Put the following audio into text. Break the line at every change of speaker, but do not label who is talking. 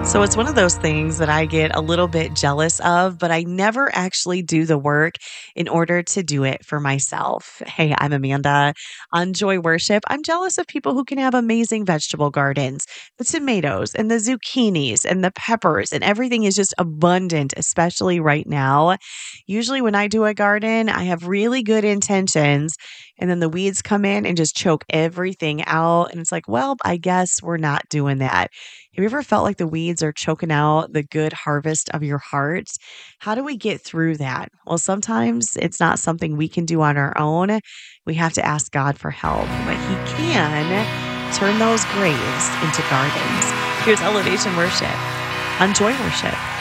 So it's one of those things that I get a little bit jealous of, but I never actually do the work in order to do it for myself. Hey, I'm Amanda on Joy Worship. I'm jealous of people who can have amazing vegetable gardens, the tomatoes and the zucchinis and the peppers, and everything is just abundant, especially right now. Usually, when I do a garden, I have really good intentions, and then the weeds come in and just choke everything out. And it's like, well, I guess we're not doing that. Have you ever felt like the weeds are choking out the good harvest of your heart? How do we get through that? Well, sometimes it's not something we can do on our own. We have to ask God for help, but He can turn those graves into gardens. Here's Elevation Worship on Joy Worship.